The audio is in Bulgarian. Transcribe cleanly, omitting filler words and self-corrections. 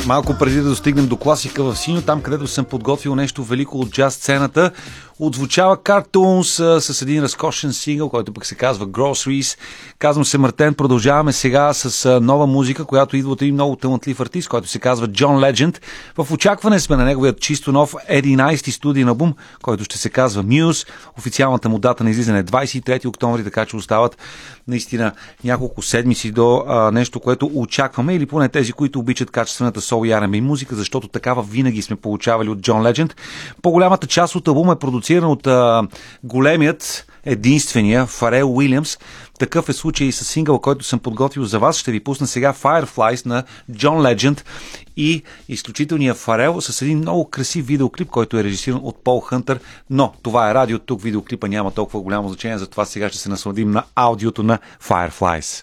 Малко преди да достигнем до класика в синьо, там където съм подготвил нещо велико от джаз сцената, отзвучава Cartoons с един разкошен сингъл, който пък се казва Groceries. Казвам се Мартен, продължаваме сега с нова музика, която идва от един много талантлив артист, който се казва Джон Ледженд. В очакване сме на неговият чисто нов 11-ти студиен албум, който ще се казва Muse. Официалната му дата на излизане е 23 октомври, така че остават наистина няколко седмици до нещо, което очакваме, или поне тези, които обичат качествената сол и R&B музика, защото такава винаги сме получавали от Джон Ледженд. По-голямата част от албума е продуциран от големият, единствения Фарел Уилямс. Такъв е случай и с сингъл, който съм подготвил за вас. Ще ви пусна сега Fireflies на Джон Ледженд и изключителния Фарел с един много красив видеоклип, който е режисиран от Пол Хънтър. Но това е радио, тук видеоклипа няма толкова голямо значение, затова сега ще се насладим на аудиото на Fireflies.